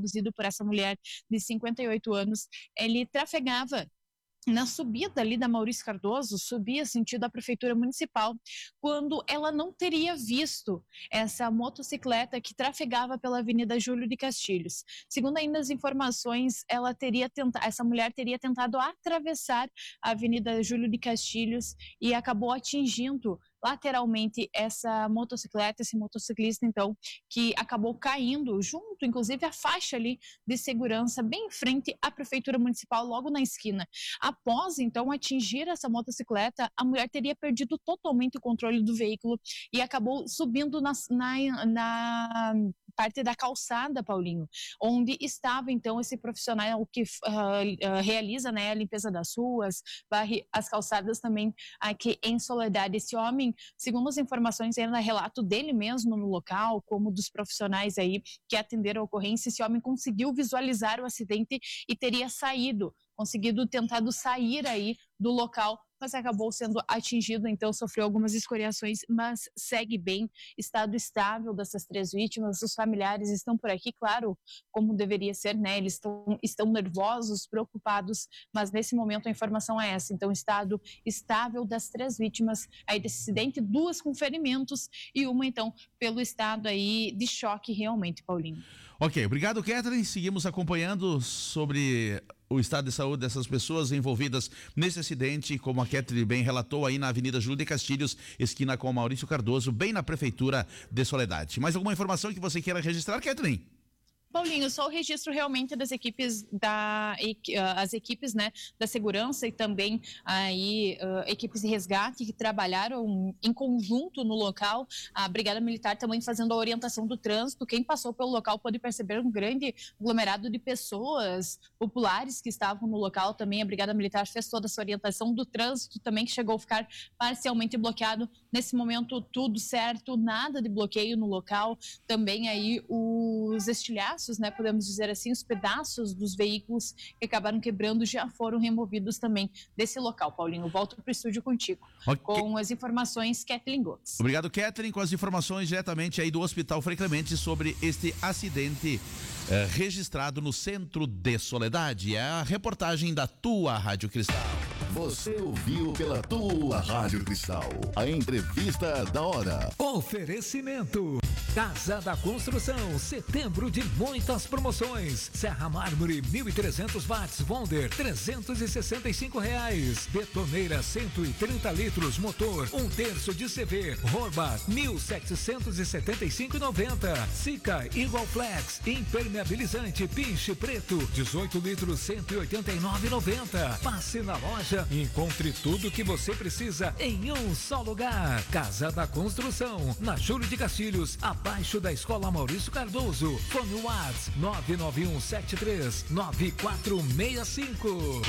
conduzido por essa mulher de 58 anos. Ele trafegava na subida ali da Maurício Cardoso, subia sentido a Prefeitura Municipal, quando ela não teria visto essa motocicleta que trafegava pela Avenida Júlio de Castilhos. Segundo ainda as informações, essa mulher teria tentado atravessar a Avenida Júlio de Castilhos e acabou atingindo lateralmente essa motocicleta, esse motociclista, então, que acabou caindo junto, inclusive, a faixa ali de segurança, bem em frente à Prefeitura Municipal, logo na esquina. Após, então, atingir essa motocicleta, a mulher teria perdido totalmente o controle do veículo e acabou subindo na parte da calçada, Paulinho, onde estava, então, esse profissional que realiza, né, a limpeza das ruas, varre as calçadas também aqui em Soledade. Esse homem, segundo as informações, era relato dele mesmo no local, como dos profissionais aí que atenderam a ocorrência, esse homem conseguiu visualizar o acidente e teria tentado sair aí do local, mas acabou sendo atingido, então sofreu algumas escoriações, mas segue bem, estado estável dessas 3 vítimas. Os familiares estão por aqui, claro, como deveria ser, né? Eles estão nervosos, preocupados, mas nesse momento a informação é essa. Então, estado estável das 3 vítimas aí desse acidente, 2 com ferimentos e uma, então, pelo estado aí de choque realmente, Paulinho. Ok, obrigado, Catherine. Seguimos acompanhando sobre o estado de saúde dessas pessoas envolvidas nesse acidente, como a Catherine bem relatou, aí na Avenida Júlio de Castilhos, esquina com Maurício Cardoso, bem na Prefeitura de Soledade. Mais alguma informação que você queira registrar, Catherine? Paulinho, só o registro realmente das equipes as equipes, né, da segurança e também aí equipes de resgate que trabalharam em conjunto no local. A Brigada Militar também fazendo a orientação do trânsito. Quem passou pelo local pode perceber um grande aglomerado de pessoas populares que estavam no local. Também a Brigada Militar fez toda essa orientação do trânsito também, que chegou a ficar parcialmente bloqueado. Nesse momento tudo certo, nada de bloqueio no local. Também aí os estilhaços, né, podemos dizer assim, os pedaços dos veículos que acabaram quebrando já foram removidos também desse local. Paulinho, volto para o estúdio contigo, okay, com as informações, Kathleen Gomes. Obrigado, Kathleen, com as informações diretamente aí do Hospital Frei Clemente sobre este acidente registrado no centro de Soledade. É a reportagem da tua Rádio Cristal. Você ouviu pela tua Rádio Cristal a entrevista da hora. Oferecimento Casa da Construção, setembro de muitas promoções. Serra Mármore 1.300 watts Wonder R$365. Betoneira 130 litros motor 1/3 de CV Horba 1.775,90. Sica Igual Flex impermeabilizante Pinche Preto 18 litros 189,90. Passe na loja e encontre tudo que você precisa em um só lugar. Casa da Construção, na Júlio de Castilhos, abaixo da Escola Maurício Cardoso. Fone Whats 991739465.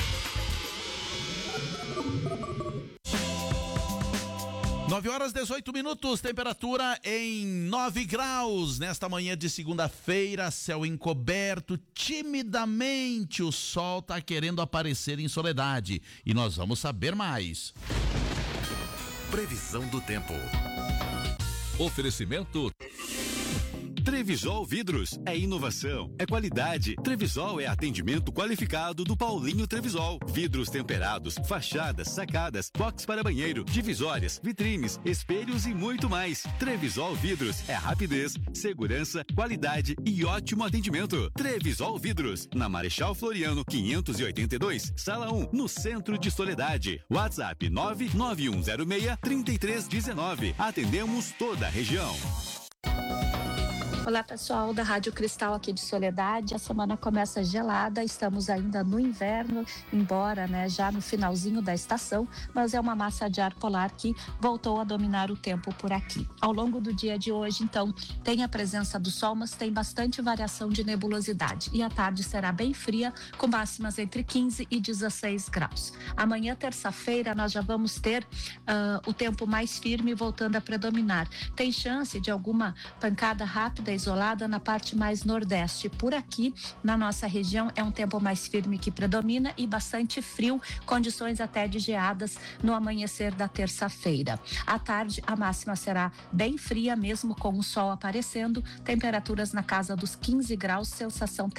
9h18, temperatura em 9 graus. Nesta manhã de segunda-feira, céu encoberto, timidamente o sol está querendo aparecer em Soledade. E nós vamos saber mais. Previsão do tempo. Oferecimento Trevisol Vidros, é inovação, é qualidade. Trevisol é atendimento qualificado do Paulinho Trevisol. Vidros temperados, fachadas, sacadas, box para banheiro, divisórias, vitrines, espelhos e muito mais. Trevisol Vidros é rapidez, segurança, qualidade e ótimo atendimento. Trevisol Vidros, na Marechal Floriano 582, Sala 1, no centro de Soledade. WhatsApp 99106-3319. Atendemos toda a região. Olá, pessoal da Rádio Cristal aqui de Soledade. A semana começa gelada, estamos ainda no inverno, embora, né, já no finalzinho da estação, mas é uma massa de ar polar que voltou a dominar o tempo por aqui. Ao longo do dia de hoje, então, tem a presença do sol, mas tem bastante variação de nebulosidade. E a tarde será bem fria, com máximas entre 15 e 16 graus. Amanhã, terça-feira, nós já vamos ter o tempo mais firme voltando a predominar. Tem chance de alguma pancada rápida isolada na parte mais nordeste. Por aqui, na nossa região, é um tempo mais firme que predomina e bastante frio, condições até de geadas no amanhecer da terça-feira. À tarde, a máxima será bem fria, mesmo com o sol aparecendo, temperaturas na casa dos 15 graus, sensação